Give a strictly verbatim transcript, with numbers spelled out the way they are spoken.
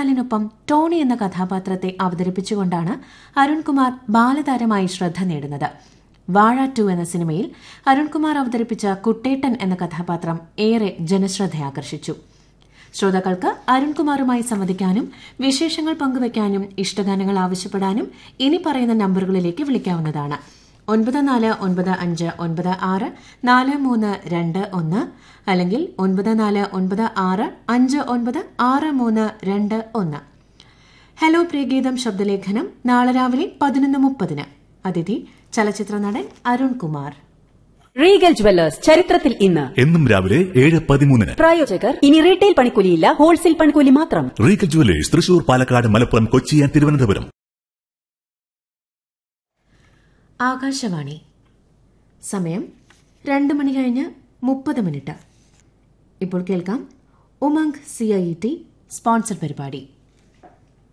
മോഹൻലാലിനൊപ്പം Tony എന്ന കഥാപാത്രത്തെ അവതരിപ്പിച്ചുകൊണ്ടാണ് അരുൺകുമാർ ബാലതാരമായി ശ്രദ്ധ നേടുന്നത്. വാഴ ടു എന്ന സിനിമയിൽ അരുൺകുമാർ അവതരിപ്പിച്ച കുട്ടേട്ടൻ എന്ന കഥാപാത്രം ഏറെ ജനശ്രദ്ധയാകർഷിച്ചു. ശ്രോതാക്കൾക്ക് അരുൺകുമാറുമായി സംവദിക്കാനും വിശേഷങ്ങൾ പങ്കുവയ്ക്കാനും ഇഷ്ടഗാനങ്ങൾ ആവശ്യപ്പെടാനും ഇനി പറയുന്ന നമ്പറുകളിലേക്ക് വിളിക്കാവുന്നതാണ്. ഒൻപത് നാല് ഒൻപത് അഞ്ച് ഒൻപത് ആറ് നാല് മൂന്ന് രണ്ട് ഒന്ന് അല്ലെങ്കിൽ ഒൻപത് നാല് ഒൻപത് ആറ് അഞ്ച് ഒൻപത് ആറ് മൂന്ന് രണ്ട് ഒന്ന്. ഹലോ പ്രിയഗീതം ശബ്ദലേഖനം നാളെ രാവിലെ പതിനൊന്ന് മുപ്പതിന്. അതിഥി ചലച്ചിത്ര നടൻ അരുൺകുമാർ. റീഗൽ ജുവല്ലേഴ്സ് ചരിത്രത്തിൽ ഇന്ന് എന്നും രാവിലെ ഏഴ് പതിമൂന്നിന്. പ്രായോജകർ ഇനി റീറ്റെയിൽ പണിക്കൂലിയില്ല, ഹോൾസെയിൽ പണിക്കൂലി മാത്രം. Regal jewellers Thrissur, Palakkad, Malappuram, Kochi, Thiruvananthapuram. ആകാശവാണി. സമയം രണ്ട് മണി കഴിഞ്ഞ് മുപ്പത് മിനിറ്റ്. ഇപ്പോൾ കേൾക്കാം Umang C I T sponsor പരിപാടി.